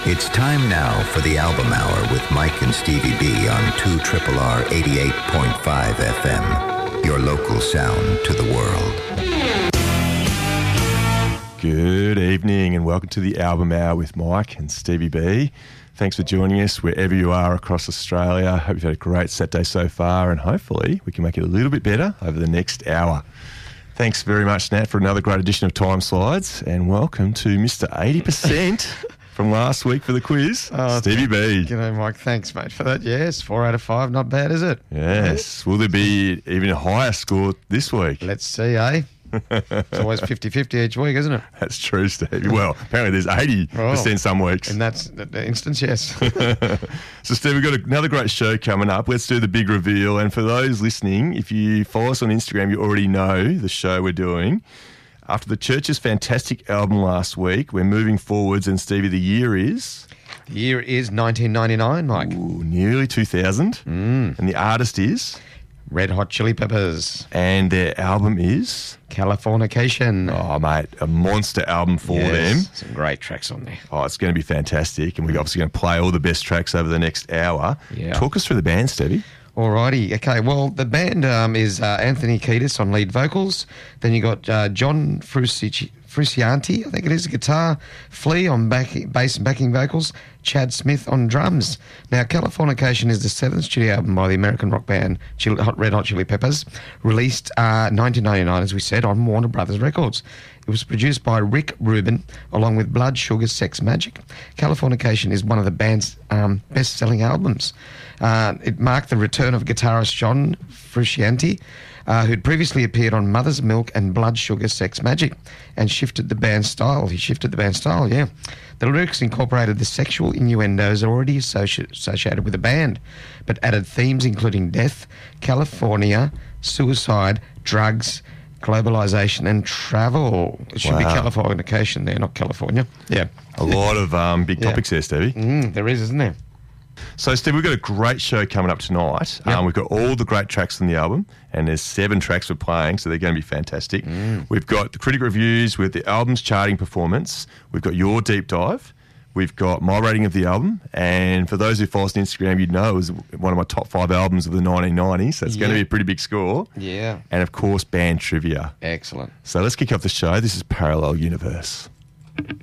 It's time now for the Album Hour with Mike and Stevie B on 2RRR 88.5 FM. Your local sound to the world. Good evening and welcome to the Album Hour with Mike and Stevie B. Thanks for joining us wherever you are across Australia. Hope you've had a great Saturday so far and hopefully we can make it a little bit better over the next hour. Thanks very much, Nat, for another great edition of Time Slides, and welcome to Mr. 80% from last week for the quiz, Stevie B. G'day, Mike. Thanks, mate, for that. Yes, 4 out of 5. Not bad, is it? Yes. Will there be even a higher score this week? Let's see, eh? It's always 50-50 each week, isn't it? That's true, Stevie. Well, apparently there's 80% some weeks. In that instance, yes. So, Steve, we've got another great show coming up. Let's do the big reveal. And for those listening, if you follow us on Instagram, you already know the show we're doing. After the Church's fantastic album last week, we're moving forwards, and Stevie, the year is? The year is 1999, Mike. Ooh, nearly 2000. And the artist is? Red Hot Chili Peppers. And their album is? Californication. Oh, mate, a monster album for them. Some great tracks on there. Oh, it's going to be fantastic. And we're obviously going to play all the best tracks over the next hour. Yeah. Talk us through the band, Stevie. Alrighty, okay. Well, the band is Anthony Kiedis on lead vocals. Then you got John Frusciante, I think it is, guitar. Flea on bass and backing vocals. Chad Smith on drums. Now, Californication is the 7th studio album by the American rock band Red Hot Chili Peppers, released 1999, as we said, on Warner Brothers Records. It was produced by Rick Rubin, along with Blood Sugar Sex Magik. Californication is one of the band's best-selling albums. It marked the return of guitarist John Frusciante, who'd previously appeared on Mother's Milk and Blood Sugar Sex Magik, and shifted the band's style. He shifted the band's style, yeah. The lyrics incorporated the sexual innuendos already associated with the band, but added themes including death, California, suicide, drugs, globalization and travel. It should be Californication there, not California. Yeah. A lot of big topics there, Stevie. There is, isn't there? So, Steve, we've got a great show coming up tonight. Yep. We've got all the great tracks on the album, and there's 7 tracks we're playing, so they're going to be fantastic. We've got the critic reviews with the album's charting performance. We've got your deep dive. We've got my rating of the album, and for those who follow us on Instagram, you'd know it was one of my top 5 albums of the 1990s, so it's going to be a pretty big score. Yeah. And, of course, band trivia. Excellent. So let's kick off the show. This is Parallel Universe.